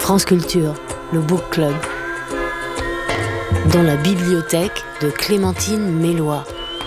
France Culture, le Book Club, dans la bibliothèque de Clémentine Mélois.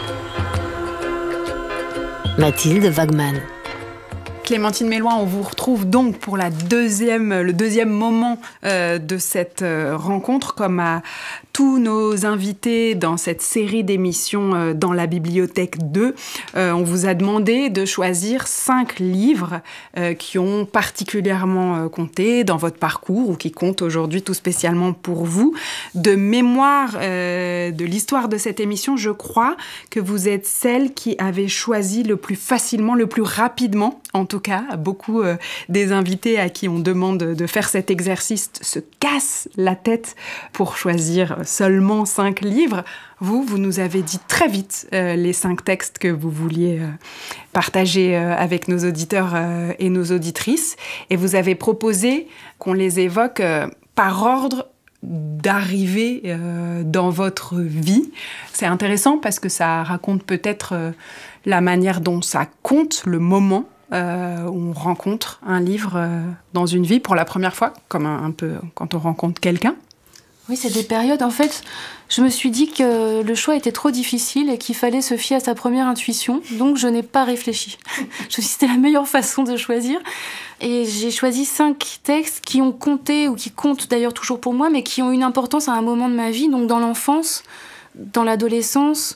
Mathilde Wagman. Clémentine Mélois, on vous retrouve donc pour le deuxième moment de cette rencontre, comme à tous nos invités dans cette série d'émissions dans la bibliothèque 2. On vous a demandé de choisir 5 livres qui ont particulièrement compté dans votre parcours ou qui comptent aujourd'hui tout spécialement pour vous. De mémoire de l'histoire de cette émission, je crois que vous êtes celle qui avait choisi le plus facilement, le plus rapidement, en tout cas, beaucoup des invités à qui on demande de faire cet exercice se cassent la tête pour choisir seulement 5 livres. Vous nous avez dit très vite les 5 textes que vous vouliez partager avec nos auditeurs et nos auditrices. Et vous avez proposé qu'on les évoque par ordre d'arrivée dans votre vie. C'est intéressant parce que ça raconte peut-être la manière dont ça compte, le moment où on rencontre un livre dans une vie pour la première fois, comme un peu quand on rencontre quelqu'un. Oui, c'est des périodes. En fait, je me suis dit que le choix était trop difficile et qu'il fallait se fier à sa première intuition. Donc, je n'ai pas réfléchi. Je me suis dit que c'était la meilleure façon de choisir. Et j'ai choisi 5 textes qui ont compté, ou qui comptent d'ailleurs toujours pour moi, mais qui ont une importance à un moment de ma vie, donc dans l'enfance, dans l'adolescence,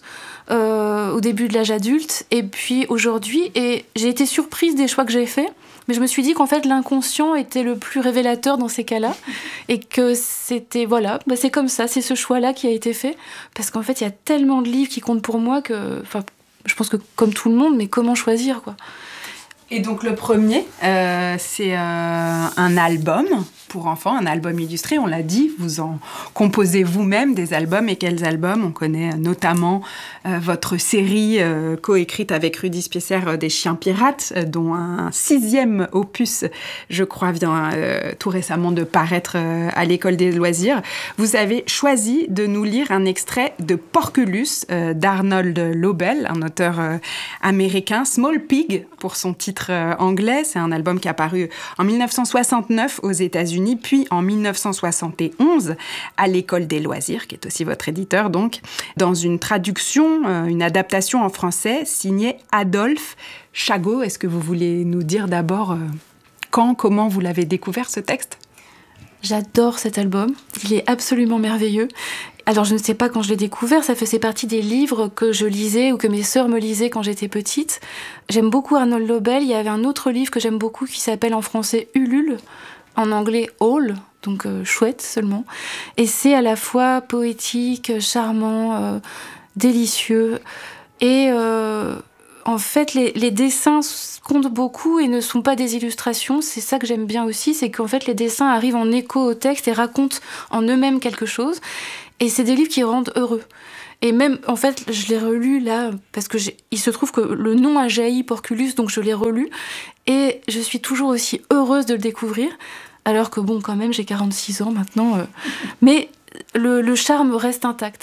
au début de l'âge adulte, et puis aujourd'hui. Et j'ai été surprise des choix que j'ai faits. Mais je me suis dit qu'en fait, l'inconscient était le plus révélateur dans ces cas-là. Et que c'était, voilà, c'est comme ça, c'est ce choix-là qui a été fait. Parce qu'en fait, il y a tellement de livres qui comptent pour moi que, je pense que comme tout le monde, mais comment choisir, quoi. Et donc le premier, c'est un album pour enfants, un album illustré, on l'a dit, vous en composez vous-même des albums. Et quels albums? On connaît notamment votre série coécrite avec Rudy Spiesser des Chiens Pirates, dont un 6e opus, je crois, vient tout récemment de paraître à l'École des loisirs. Vous avez choisi de nous lire un extrait de Porculus d'Arnold Lobel, un auteur américain, Small Pig pour son titre anglais. C'est un album qui est apparu en 1969 aux États-Unis, puis en 1971 à l'École des loisirs, qui est aussi votre éditeur, donc, dans une traduction, une adaptation en français signée Adolphe Chagot. Est-ce que vous voulez nous dire d'abord comment vous l'avez découvert, ce texte? J'adore cet album, il est absolument merveilleux. Alors je ne sais pas quand je l'ai découvert, ça faisait partie des livres que je lisais ou que mes sœurs me lisaient quand j'étais petite. J'aime beaucoup Arnold Lobel, il y avait un autre livre que j'aime beaucoup qui s'appelle en français Ulule, en anglais All, donc chouette seulement. Et c'est à la fois poétique, charmant, délicieux. Et en fait, les dessins comptent beaucoup et ne sont pas des illustrations. C'est ça que j'aime bien aussi, c'est qu'en fait les dessins arrivent en écho au texte et racontent en eux-mêmes quelque chose. Et c'est des livres qui rendent heureux. Et même, en fait, je l'ai relu là, parce que il se trouve que le nom a jailli, Porculus, donc je l'ai relu. Et je suis toujours aussi heureuse de le découvrir. Alors que bon, quand même, j'ai 46 ans maintenant. Mais le charme reste intact.